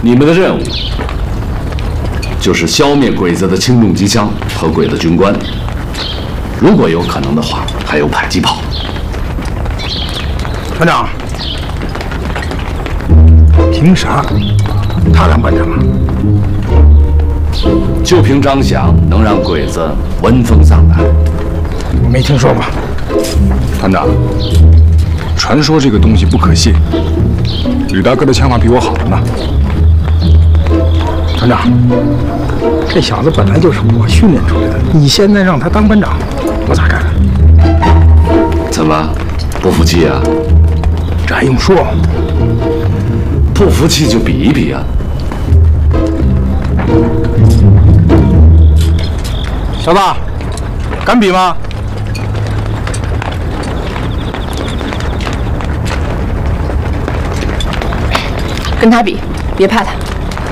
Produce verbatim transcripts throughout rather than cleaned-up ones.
你们的任务就是消灭鬼子的轻重机枪和鬼子军官，如果有可能的话，还有迫击炮。 团长，凭啥他当班长啊？ 就凭张响能让鬼子闻风丧胆。 我没听说过。团长，传说这个东西不可信，吕大哥的枪法比我好着呢。团长，这小子本来就是我训练出来的，你现在让他当班长，我咋干？ 怎么，不服气啊？ 这还用说？ 不服气就比一比啊！ 小子，敢比吗？ 跟他比，别怕他。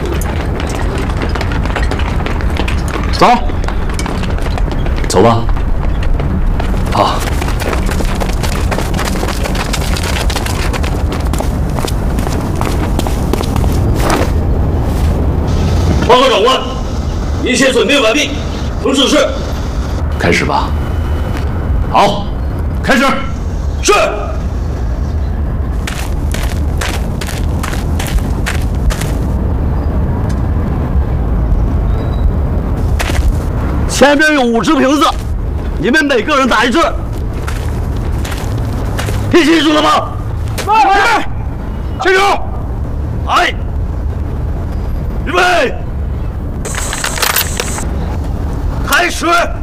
走， 走吧。好。 报告长官，一切准备完毕，请指示。 开始吧。好，开始。 是。前边有五只瓶子，你们每个人打一只。听清楚了吗？ 来，清楚。 来，预备，开始。